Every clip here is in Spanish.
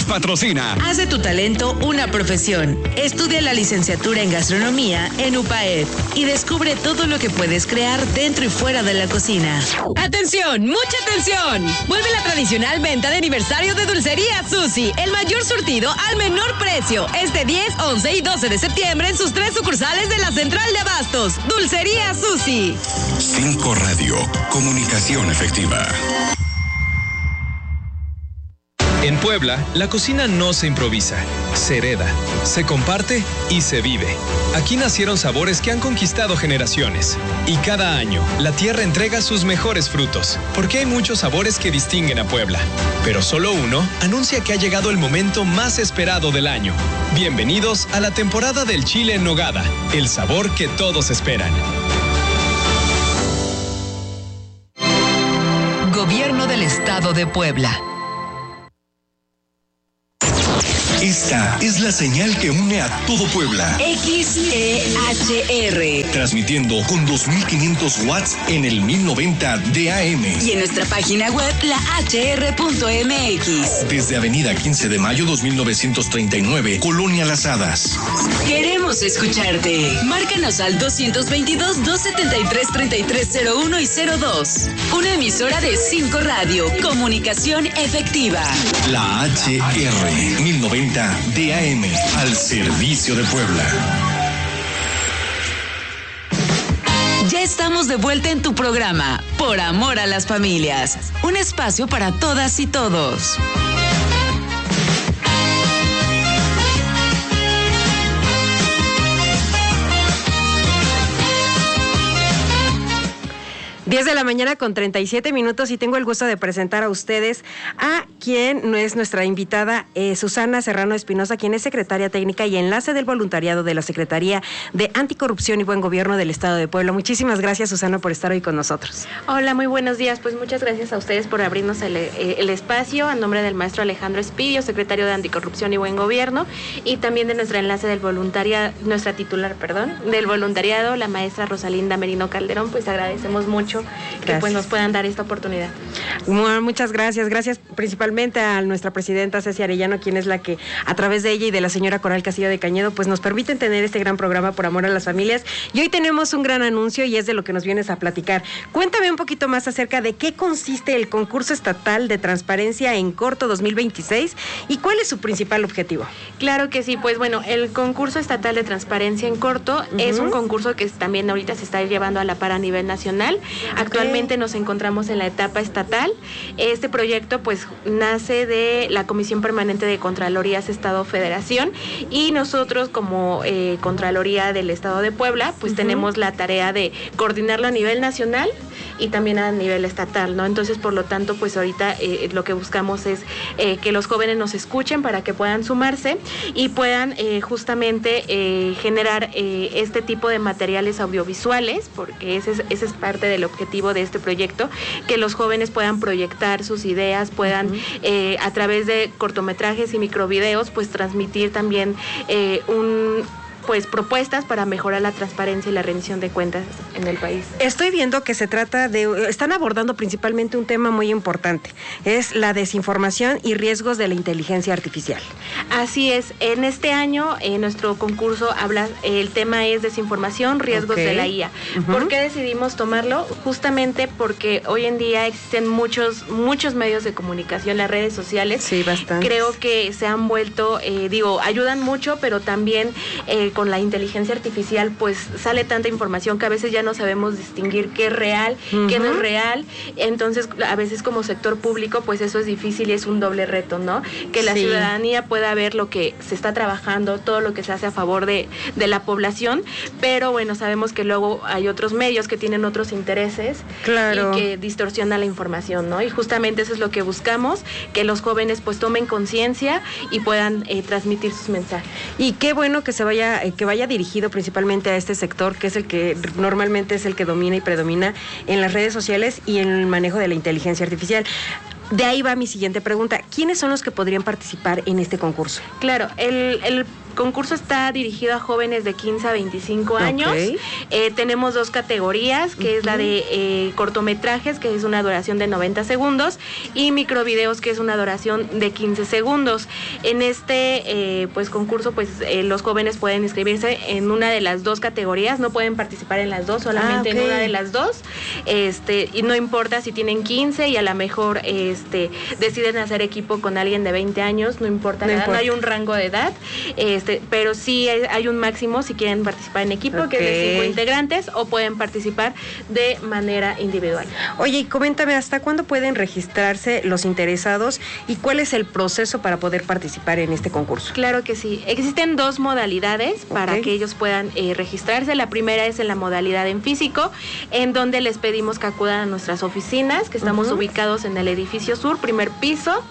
patrocina. Haz de tu talento una profesión. Estudia la licenciatura en gastronomía en UPAED y descubre todo lo que puedes crear dentro y fuera de la cocina. ¡Atención! ¡Mucha atención! Vuelve la tradicional venta de aniversario de Dulcería Susi. El mayor surtido al menor precio. Este 10, 11 y 12 de septiembre en sus 3 sucursales de la Central de Abastos. Dulcería Susi. 5 Radio. Comunicación efectiva. En Puebla, la cocina no se improvisa, se hereda, se comparte y se vive. Aquí nacieron sabores que han conquistado generaciones. Y cada año, la tierra entrega sus mejores frutos, porque hay muchos sabores que distinguen a Puebla. Pero solo uno anuncia que ha llegado el momento más esperado del año. Bienvenidos a la temporada del chile en nogada, el sabor que todos esperan. Gobierno del Estado de Puebla. Esta es la señal que une a todo Puebla. XEHR. Transmitiendo con 2500 watts en el 1090 de AM. Y en nuestra página web, lahr.mx. Desde Avenida 15 de Mayo 2939, Colonia Las Hadas. Queremos escucharte. Márcanos al 222-273-3301 y 02. Una emisora de 5 Radio. Comunicación efectiva. La HR 1090 DAM, al servicio de Puebla. Ya estamos de vuelta en tu programa, Por Amor a las Familias. Un espacio para todas y todos. Diez de la mañana con 37 minutos y tengo el gusto de presentar a ustedes a quien es nuestra invitada, Susana Serrano Espinosa, quien es secretaria técnica y enlace del voluntariado de la Secretaría de Anticorrupción y Buen Gobierno del Estado de Puebla. Muchísimas gracias, Susana, por estar hoy con nosotros. Hola, muy buenos días. Pues muchas gracias a ustedes por abrirnos el espacio, a nombre del maestro Alejandro Espidio, secretario de Anticorrupción y Buen Gobierno, y también de nuestra enlace del nuestra titular, del voluntariado, la maestra Rosalinda Merino Calderón. Pues agradecemos mucho que pues nos puedan dar esta oportunidad. Muchas gracias. Gracias principalmente a nuestra presidenta Ceci Arellano, quien es la que a través de ella y de la señora Coral Castillo de Cañedo pues nos permiten tener este gran programa Por Amor a las Familias. Y hoy tenemos un gran anuncio y es de lo que nos vienes a platicar. Cuéntame un poquito más acerca de qué consiste el concurso estatal de transparencia en corto 2026 y cuál es su principal objetivo. Claro que sí, pues bueno, el concurso estatal de transparencia en corto es un concurso que también ahorita se está llevando a la par a nivel nacional. Actualmente nos encontramos en la etapa estatal. Este proyecto pues nace de la Comisión Permanente de Contralorías Estado-Federación y nosotros como Contraloría del Estado de Puebla pues tenemos la tarea de coordinarlo a nivel nacional y también a nivel estatal, ¿no? Entonces, por lo tanto, pues ahorita lo que buscamos es que los jóvenes nos escuchen para que puedan sumarse y puedan justamente generar este tipo de materiales audiovisuales, porque ese es parte del objetivo de este proyecto, que los jóvenes puedan proyectar sus ideas, puedan a través de cortometrajes y microvideos, pues transmitir también pues propuestas para mejorar la transparencia y la rendición de cuentas en el país. Estoy viendo que están abordando principalmente un tema muy importante, es la desinformación y riesgos de la inteligencia artificial. Así es, en este año nuestro concurso el tema es desinformación, riesgos de la IA. ¿Por qué decidimos tomarlo? Justamente porque hoy en día existen muchos medios de comunicación, las redes sociales. Sí, bastante. Creo que se han vuelto, ayudan mucho, pero también con la inteligencia artificial pues sale tanta información que a veces ya no sabemos distinguir qué es real, qué no es real. Entonces a veces como sector público pues eso es difícil y es un doble reto, ¿no? Que la ciudadanía pueda ver lo que se está trabajando, todo lo que se hace a favor de la población, pero bueno, sabemos que luego hay otros medios que tienen otros intereses y que distorsionan la información, ¿no? Y justamente eso es lo que buscamos, que los jóvenes pues tomen conciencia y puedan transmitir sus mensajes. Y qué bueno que vaya dirigido principalmente a este sector, que es el que normalmente es el que domina y predomina en las redes sociales y en el manejo de la inteligencia artificial. De ahí va mi siguiente pregunta. ¿Quiénes son los que podrían participar en este concurso? Claro, el concurso está dirigido a jóvenes de 15 a 25 años. Tenemos 2 categorías, que es la de cortometrajes, que es una duración de 90 segundos, y microvideos, que es una duración de 15 segundos. En este pues concurso, pues los jóvenes pueden inscribirse en una de las 2 categorías, no pueden participar en las 2, solamente en una de las 2. Y no importa si tienen 15 y a lo mejor deciden hacer equipo con alguien de 20 años, no importa nada, no hay un rango de edad, pero sí hay un máximo si quieren participar en equipo, que es de 5 integrantes, o pueden participar de manera individual. Oye, y coméntame, ¿hasta cuándo pueden registrarse los interesados y cuál es el proceso para poder participar en este concurso? Claro que sí. Existen 2 modalidades para que ellos puedan registrarse. La primera es en la modalidad en físico, en donde les pedimos que acudan a nuestras oficinas, que estamos ubicados en el edificio sur, primer piso.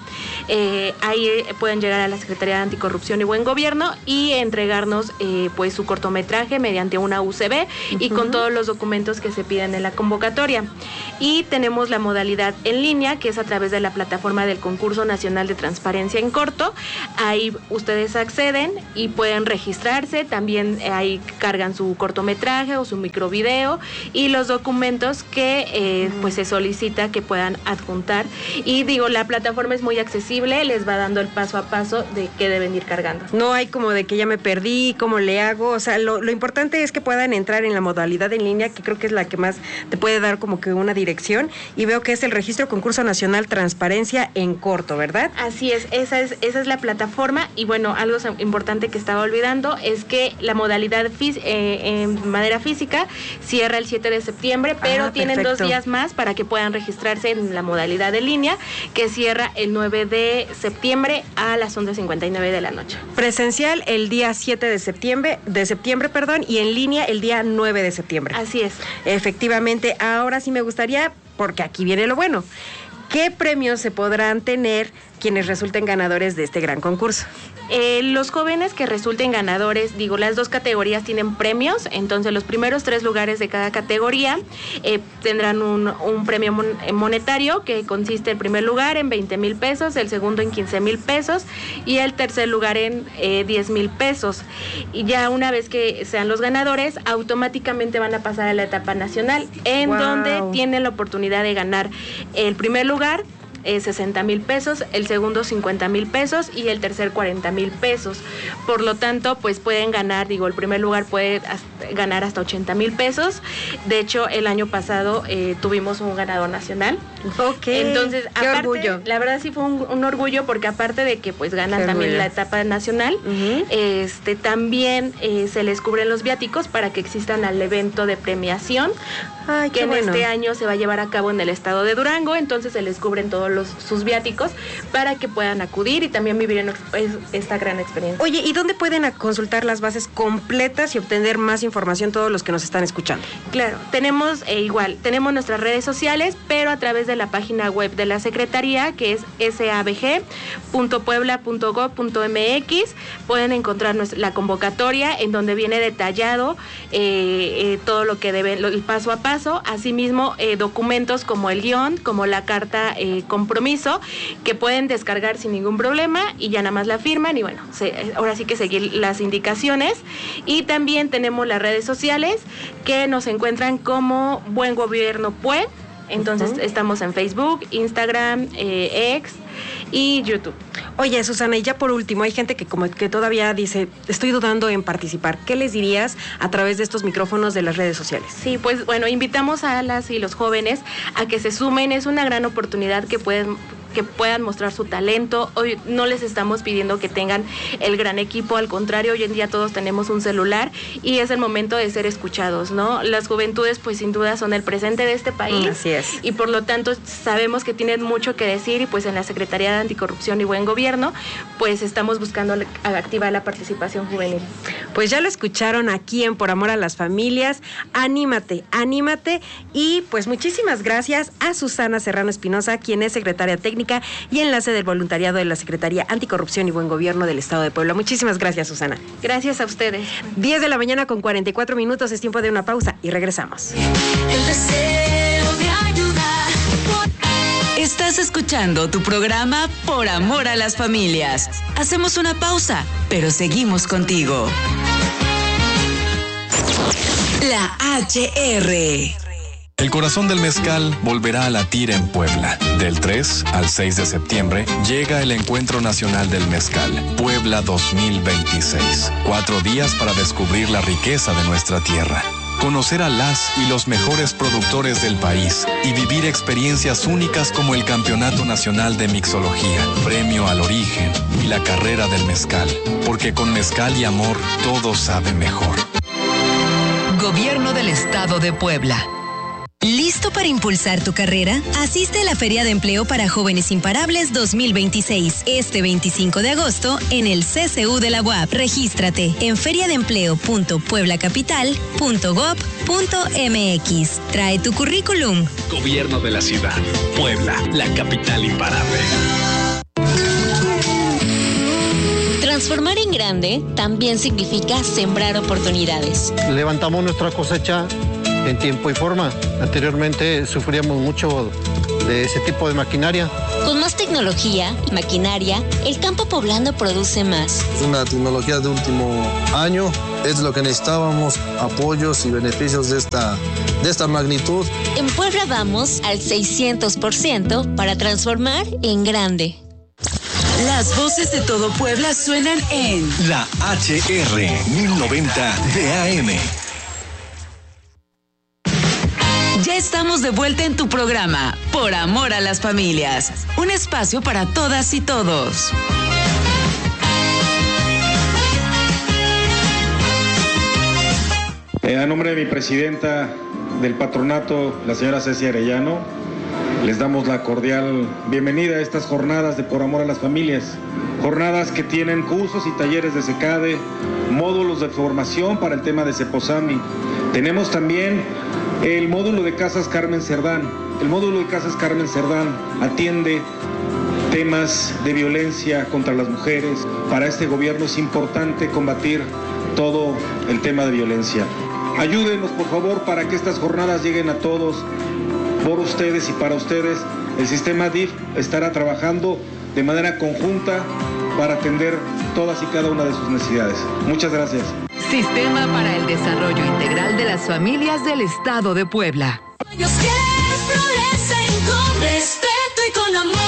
Ahí pueden llegar a la Secretaría de Anticorrupción y Buen Gobierno y entregarnos pues su cortometraje mediante una UCB y con todos los documentos que se piden en la convocatoria. Y tenemos la modalidad en línea, que es a través de la plataforma del Concurso Nacional de Transparencia en Corto. Ahí ustedes acceden y pueden registrarse, también ahí cargan su cortometraje o su microvideo y los documentos que pues se solicita que puedan adjuntar. Y digo, la plataforma es muy accesible, les va dando el paso a paso de qué deben ir cargando. No hay como de que ya me perdí, cómo le hago, o sea, lo importante es que puedan entrar en la modalidad en línea, que creo que es la que más te puede dar como que una dirección, y veo que es el Registro Concurso Nacional Transparencia en Corto, ¿verdad? Así es, esa es la plataforma. Y bueno, algo importante que estaba olvidando es que la modalidad en manera física cierra el 7 de septiembre, pero tienen 2 días más para que puedan registrarse en la modalidad en línea, que cierra el 9 de septiembre a las 11:59 de la noche. Presencial el día 7 de septiembre, y en línea el día 9 de septiembre. Así es. Efectivamente, ahora sí me gustaría, porque aquí viene lo bueno, ¿qué premios se podrán tener quienes resulten ganadores de este gran concurso? Los jóvenes que resulten ganadores, digo, las 2 categorías tienen premios, entonces los primeros 3 lugares de cada categoría tendrán un premio monetario, que consiste el primer lugar en 20,000 pesos, el segundo en 15,000 pesos y el tercer lugar en 10,000 pesos. Y ya una vez que sean los ganadores, automáticamente van a pasar a la etapa nacional, en donde tienen la oportunidad de ganar el primer lugar, 60,000 pesos, el segundo 50,000 pesos y el tercer 40,000 pesos. Por lo tanto, pues pueden ganar, el primer lugar puede ganar hasta 80,000 pesos. De hecho, el año pasado tuvimos un ganador nacional. Entonces, qué aparte, orgullo. La verdad sí fue un orgullo, porque aparte de que pues ganan también la etapa nacional, también se les cubren los viáticos para que existan al evento de premiación. Ay, que en este año se va a llevar a cabo en el estado de Durango, entonces se les cubren todos sus viáticos para que puedan acudir y también vivir esta gran experiencia. Oye, ¿y dónde pueden consultar las bases completas y obtener más información todos los que nos están escuchando? Claro, tenemos tenemos nuestras redes sociales, pero a través de la página web de la Secretaría, que es sabg.puebla.gov.mx, pueden encontrar la convocatoria, en donde viene detallado todo lo que deben, el paso a paso. Asimismo, documentos como el guión, como la carta compromiso, que pueden descargar sin ningún problema y ya nada más la firman y bueno, ahora sí que seguir las indicaciones. Y también tenemos las redes sociales, que nos encuentran como Buen Gobierno PUE. Entonces estamos en Facebook, Instagram, X y YouTube. Oye, Susana, y ya por último, hay gente que como que todavía dice, estoy dudando en participar. ¿Qué les dirías a través de estos micrófonos de las redes sociales? Sí, pues bueno, invitamos a las y los jóvenes a que se sumen. Es una gran oportunidad que puedan mostrar su talento. Hoy no les estamos pidiendo que tengan el gran equipo, al contrario, hoy en día todos tenemos un celular y es el momento de ser escuchados, ¿no? Las juventudes pues sin duda son el presente de este país. Así es. Y por lo tanto sabemos que tienen mucho que decir y pues en la Secretaría de Anticorrupción y Buen Gobierno pues estamos buscando activar la participación juvenil. Pues ya lo escucharon aquí en Por Amor a las Familias. Anímate y pues muchísimas gracias a Susana Serrano Espinosa, quien es secretaria técnica y enlace del voluntariado de la Secretaría Anticorrupción y Buen Gobierno del Estado de Puebla. Muchísimas gracias, Susana. Gracias a ustedes. 10 de la mañana con 44 minutos, es tiempo de una pausa y regresamos. El deseo de ayudar. Estás escuchando tu programa Por Amor a las Familias. Hacemos una pausa, pero seguimos contigo. La HR. El corazón del mezcal volverá a latir en Puebla. Del 3 al 6 de septiembre llega el Encuentro Nacional del Mezcal, Puebla 2026. 4 días para descubrir la riqueza de nuestra tierra, conocer a las y los mejores productores del país y vivir experiencias únicas como el Campeonato Nacional de Mixología, Premio al Origen y la Carrera del Mezcal. Porque con mezcal y amor todo sabe mejor. Gobierno del Estado de Puebla. ¿Listo para impulsar tu carrera? Asiste a la Feria de Empleo para Jóvenes Imparables 2026, este 25 de agosto en el CCU de la UAP. Regístrate en feriadeempleo.pueblacapital.gov.mx. Trae tu currículum. Gobierno de la ciudad. Puebla, la capital imparable. Transformar en grande también significa sembrar oportunidades. Levantamos nuestra cosecha en tiempo y forma. Anteriormente sufríamos mucho de ese tipo de maquinaria. Con más tecnología y maquinaria, el campo poblano produce más. Una tecnología de último año es lo que necesitábamos, apoyos y beneficios de esta magnitud. En Puebla vamos al 600% para transformar en grande. Las voces de todo Puebla suenan en La HR 1090 de AM. Ya estamos de vuelta en tu programa, Por Amor a las Familias. Un espacio para todas y todos. A nombre de mi presidenta del patronato, la señora Ceci Arellano, les damos la cordial bienvenida a estas jornadas de Por Amor a las Familias. Jornadas que tienen cursos y talleres de SECADE, módulos de formación para el tema de Ceposami. Tenemos también el módulo de Casas Carmen Cerdán. El módulo de Casas Carmen Cerdán atiende temas de violencia contra las mujeres. Para este gobierno es importante combatir todo el tema de violencia. Ayúdenos, por favor, para que estas jornadas lleguen a todos, por ustedes y para ustedes. El sistema DIF estará trabajando de manera conjunta para atender todas y cada una de sus necesidades. Muchas gracias. Sistema para el Desarrollo Integral de las Familias del Estado de Puebla. Ellos que florecen con respeto y con amor.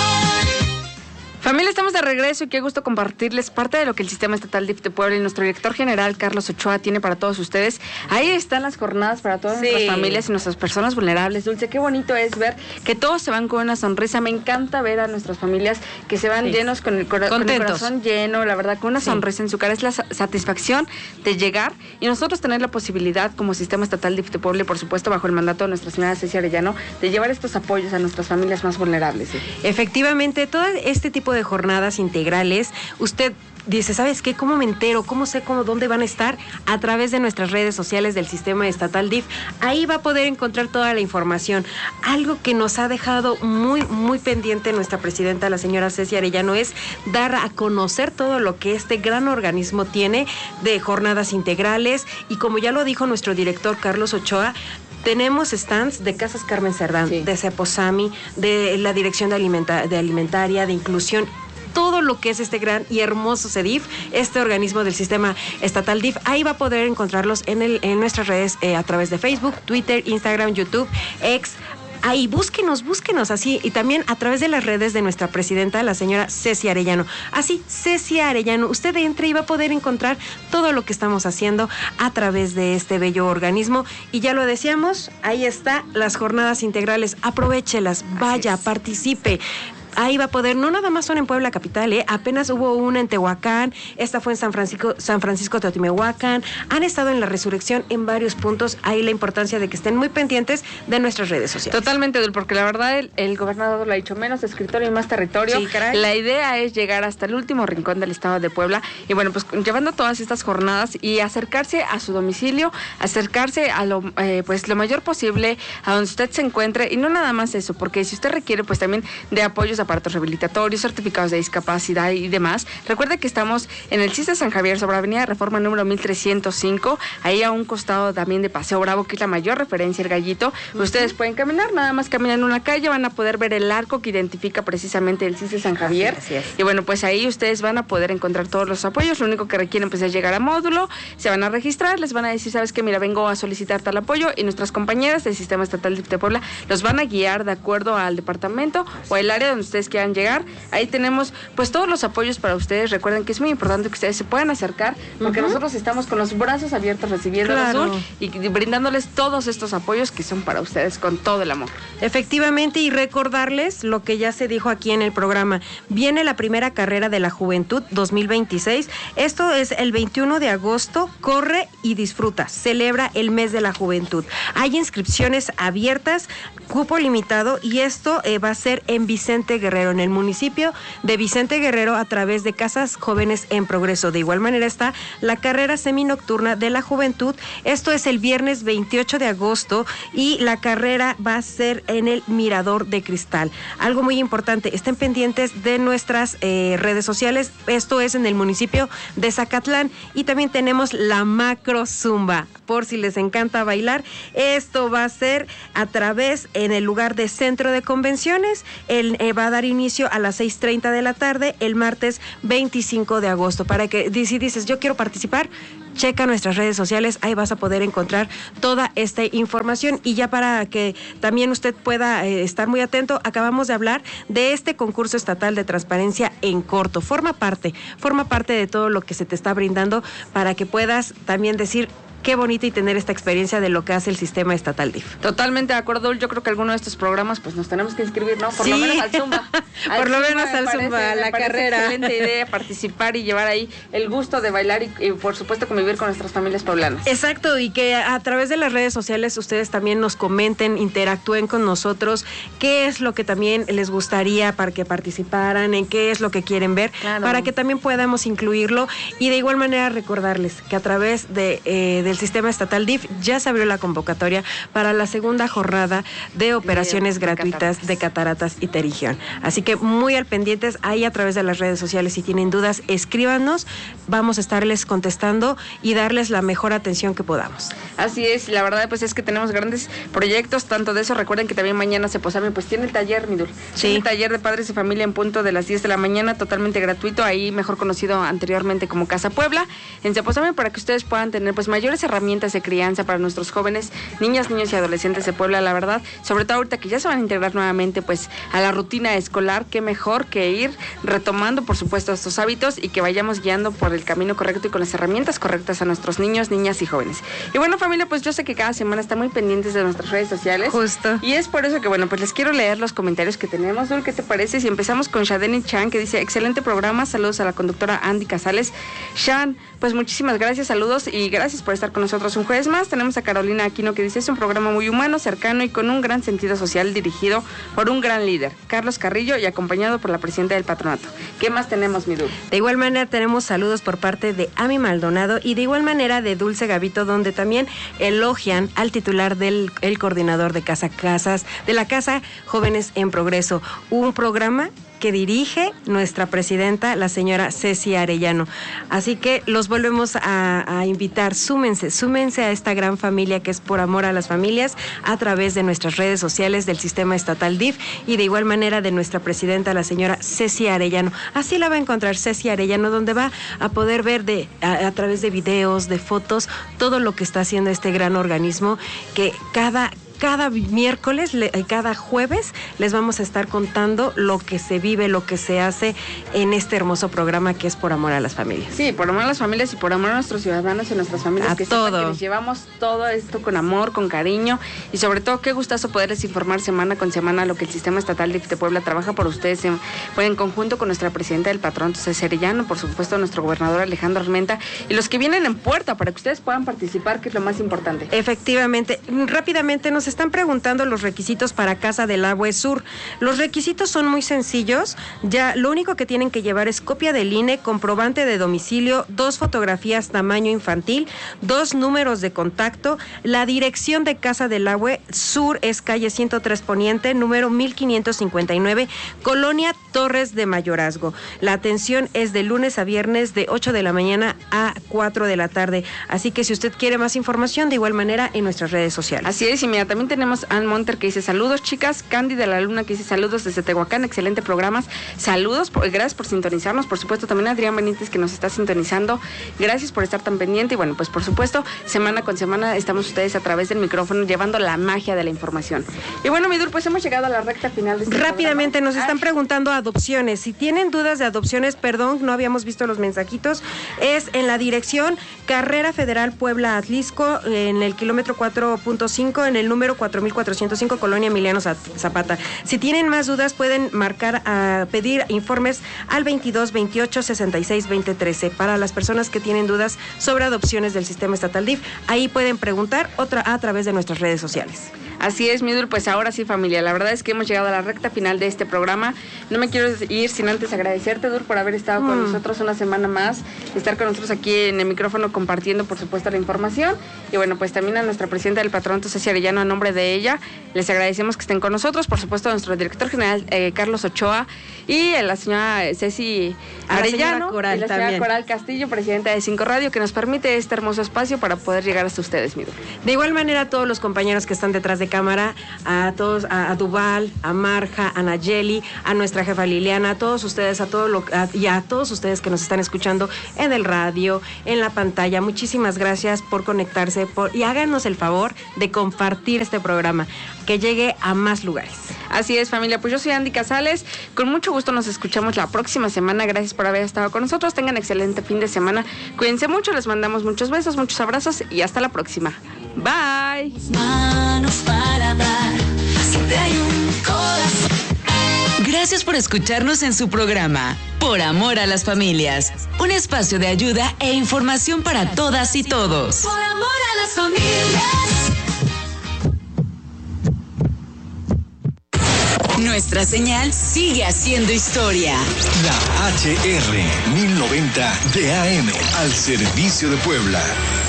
Familia, estamos de regreso y qué gusto compartirles parte de lo que el Sistema Estatal DIF de Puebla y nuestro director general, Carlos Ochoa, tiene para todos ustedes. Ahí están las jornadas para todas nuestras familias y nuestras personas vulnerables. Dulce, qué bonito es ver que todos se van con una sonrisa. Me encanta ver a nuestras familias que se van llenos con el corazón lleno, la verdad, con una sonrisa en su cara. Es la satisfacción de llegar y nosotros tener la posibilidad como Sistema Estatal DIF de Puebla y por supuesto bajo el mandato de nuestra señora Ceci Arellano de llevar estos apoyos a nuestras familias más vulnerables. Efectivamente, todo este tipo de jornadas integrales, usted dice, ¿sabes qué? ¿Cómo me entero? ¿Cómo sé dónde van a estar? A través de nuestras redes sociales del Sistema Estatal DIF. Ahí va a poder encontrar toda la información. Algo que nos ha dejado muy, muy pendiente nuestra presidenta, la señora Ceci Arellano, es dar a conocer todo lo que este gran organismo tiene de jornadas integrales. Y como ya lo dijo nuestro director Carlos Ochoa, tenemos stands de Casas Carmen Cerdán, de Ceposami, de la Dirección de Alimentaria, de Inclusión, todo lo que es este gran y hermoso CEDIF, este organismo del Sistema Estatal DIF. Ahí va a poder encontrarlos en nuestras redes a través de Facebook, Twitter, Instagram, YouTube, X. Ahí búsquenos así, y también a través de las redes de nuestra presidenta, la señora Ceci Arellano. Así, Ceci Arellano, usted entra y va a poder encontrar todo lo que estamos haciendo a través de este bello organismo. Y ya lo decíamos, ahí está, las jornadas integrales, aprovéchelas, vaya, participe. Ahí va a poder, no nada más son en Puebla capital, apenas hubo una en Tehuacán, esta fue en San Francisco Teotihuacán, han estado en la Resurrección en varios puntos. Ahí la importancia de que estén muy pendientes de nuestras redes sociales. Totalmente, Dul, porque la verdad el gobernador lo ha dicho, menos escritorio y más territorio. Sí, caray. La idea es llegar hasta el último rincón del estado de Puebla y bueno, pues llevando todas estas jornadas y acercarse a su domicilio, acercarse a lo mayor posible a donde usted se encuentre, y no nada más eso, porque si usted requiere pues también de apoyos de aparatos rehabilitatorios, certificados de discapacidad y demás. Recuerde que estamos en el CISSSTE San Javier, sobre Avenida Reforma número 1305, ahí a un costado también de Paseo Bravo, que es la mayor referencia, el Gallito. Ustedes pueden caminar, nada más caminan una calle, van a poder ver el arco que identifica precisamente el CISSSTE San Javier. Así es. Y bueno, pues ahí ustedes van a poder encontrar todos los apoyos. Lo único que requieren pues es llegar a módulo, se van a registrar, les van a decir, sabes que mira, vengo a solicitar tal apoyo, y nuestras compañeras del Sistema Estatal DIF de Puebla los van a guiar de acuerdo al departamento o el área donde ustedes quieran llegar. Ahí tenemos pues todos los apoyos para ustedes. Recuerden que es muy importante que ustedes se puedan acercar, porque nosotros estamos con los brazos abiertos recibiendo y brindándoles todos estos apoyos que son para ustedes con todo el amor. Efectivamente, y recordarles lo que ya se dijo aquí en el programa. Viene la primera carrera de la juventud 2026. Esto es el 21 de agosto. Corre y disfruta. Celebra el mes de la juventud. Hay inscripciones abiertas, cupo limitado, y esto va a ser en Vicente Guerrero, en el municipio de Vicente Guerrero, a través de Casas Jóvenes en Progreso. De igual manera está la carrera seminocturna de la juventud. Esto es el viernes 28 de agosto y la carrera va a ser en el Mirador de Cristal. Algo muy importante, estén pendientes de nuestras redes sociales. Esto es en el municipio de Zacatlán, y también tenemos la Macro Zumba, por si les encanta bailar. Esto va a ser a través en el lugar de Centro de Convenciones. Va a dar inicio a las 6:30 de la tarde el martes 25 de agosto. Para que si dices, yo quiero participar, checa nuestras redes sociales, ahí vas a poder encontrar toda esta información. Y ya para que también usted pueda estar muy atento, acabamos de hablar de este concurso estatal de transparencia en corto. Forma parte de todo lo que se te está brindando para que puedas también decir, qué bonito, y tener esta experiencia de lo que hace el sistema estatal DIF. Totalmente de acuerdo. Yo creo que alguno de estos programas pues nos tenemos que inscribir, ¿no? Por lo menos al Zumba. Por lo menos al Zumba, a la carrera. Excelente idea participar y llevar ahí el gusto de bailar y por supuesto convivir con nuestras familias poblanas. Exacto, y que a través de las redes sociales ustedes también nos comenten, interactúen con nosotros, qué es lo que también les gustaría para que participaran, en qué es lo que quieren ver, para que también podamos incluirlo. Y de igual manera recordarles que a través del sistema estatal DIF ya se abrió la convocatoria para la segunda jornada de operaciones gratuitas de cataratas y pterigión. Así que muy al pendientes ahí a través de las redes sociales. Si tienen dudas, escríbanos, vamos a estarles contestando y darles la mejor atención que podamos. Así es, la verdad pues es que tenemos grandes proyectos, tanto de eso. Recuerden que también mañana Ceposami pues tiene el taller, Midul. Sí. Tiene el taller de padres y familia en punto de las 10 de la mañana, totalmente gratuito, ahí mejor conocido anteriormente como Casa Puebla, en Ceposami, para que ustedes puedan tener pues mayores herramientas de crianza para nuestros jóvenes, niñas, niños y adolescentes de Puebla, la verdad, sobre todo ahorita que ya se van a integrar nuevamente pues a la rutina escolar. Qué mejor que ir retomando por supuesto estos hábitos y que vayamos guiando por el camino correcto y con las herramientas correctas a nuestros niños, niñas y jóvenes. Y bueno, familia, pues yo sé que cada semana están muy pendientes de nuestras redes sociales. Justo. Y es por eso que bueno, pues les quiero leer los comentarios que tenemos. Dul, ¿qué te parece si empezamos con Shadeni Chan, que dice, excelente programa, saludos a la conductora Andy Casales. Shan, pues muchísimas gracias, saludos y gracias por estar con nosotros un jueves más. Tenemos a Carolina Aquino, que dice, es un programa muy humano, cercano y con un gran sentido social, dirigido por un gran líder, Carlos Carrillo, y acompañado por la presidenta del patronato. ¿Qué más tenemos, mi Dul? De igual manera tenemos saludos por parte de Ami Maldonado y de igual manera de Dulce Gavito, donde también elogian al titular del coordinador de de la Casa Jóvenes en Progreso, un programa que dirige nuestra presidenta, la señora Ceci Arellano. Así que los volvemos a invitar, súmense a esta gran familia que es Por Amor a las Familias, a través de nuestras redes sociales del sistema estatal DIF y de igual manera de nuestra presidenta, la señora Ceci Arellano. Así la va a encontrar, Ceci Arellano, donde va a poder ver a través de videos, de fotos, todo lo que está haciendo este gran organismo, que cada miércoles, cada jueves, les vamos a estar contando lo que se vive, lo que se hace en este hermoso programa que es Por Amor a las Familias. Sí, por amor a las familias y por amor a nuestros ciudadanos y nuestras familias, que sepan que les llevamos todo esto con amor, con cariño y sobre todo qué gustazo poderles informar semana con semana lo que el sistema estatal de Puebla trabaja por ustedes en conjunto con nuestra presidenta del patrón, Ceci Arellano, por supuesto nuestro gobernador Alejandro Armenta y los que vienen en puerta para que ustedes puedan participar, que es lo más importante. Efectivamente, rápidamente no sé están preguntando los requisitos para Casa del Agua Sur. Los requisitos son muy sencillos. Ya lo único que tienen que llevar es copia del INE, comprobante de domicilio, 2 fotografías tamaño infantil, 2 números de contacto. La dirección de Casa del Agua Sur es calle 103 Poniente, número 1559, Colonia Torres de Mayorazgo. La atención es de lunes a viernes de 8 de la mañana a 4 de la tarde. Así que si usted quiere más información, de igual manera en nuestras redes sociales. Así es, y mira, también tenemos a Ann Monter que dice saludos, chicas. Candy de la Luna que dice saludos desde Tehuacán, excelente programas. Saludos, gracias por sintonizarnos. Por supuesto, también Adrián Benítez que nos está sintonizando. Gracias por estar tan pendiente. Y bueno, pues por supuesto, semana con semana estamos ustedes a través del micrófono llevando la magia de la información. Y bueno, Midur, pues hemos llegado a la recta final de este Rápidamente, programa. nos están preguntando adopciones. Si tienen dudas de adopciones, perdón, no habíamos visto los mensajitos, es en la dirección Carrera Federal Puebla Atlisco, en el kilómetro 4.5, en el número 4405, Colonia Emiliano Zapata. Si tienen más dudas, pueden marcar a pedir informes al 22 28 66 20 13. Para las personas que tienen dudas sobre adopciones del sistema estatal DIF, ahí pueden preguntar a través de nuestras redes sociales. Así es, Midur, pues ahora sí, familia, la verdad es que hemos llegado a la recta final de este programa. No me quiero ir sin antes agradecerte, Dur, por haber estado con nosotros una semana más, estar con nosotros aquí en el micrófono compartiendo, por supuesto, la información. Y bueno, pues también a nuestra presidenta del Patronato, Ceci Arellano, a nombre de ella, les agradecemos que estén con nosotros, por supuesto, a nuestro director general, Carlos Ochoa, y a la señora Ceci Arellano, Coral, y la señora Coral Castillo, presidenta de 5 Radio, que nos permite este hermoso espacio para poder llegar hasta ustedes, Midur. De igual manera, a todos los compañeros que están detrás de cámara, a todos, a Duval, a Marja, a Nayeli, a nuestra jefa Liliana, a todos ustedes, y a todos ustedes que nos están escuchando en el radio, en la pantalla. Muchísimas gracias por conectarse y háganos el favor de compartir este programa, que llegue a más lugares. Así es, familia, pues yo soy Andy Casales, con mucho gusto nos escuchamos la próxima semana. Gracias por haber estado con nosotros, tengan excelente fin de semana, cuídense mucho, les mandamos muchos besos, muchos abrazos y hasta la próxima. Bye. Manos para dar, siempre hay un corazón. Gracias por escucharnos en su programa Por Amor a las Familias, un espacio de ayuda e información para todas y todos. Por amor a las familias. Nuestra señal sigue haciendo historia. La HR 1090 de AM al servicio de Puebla.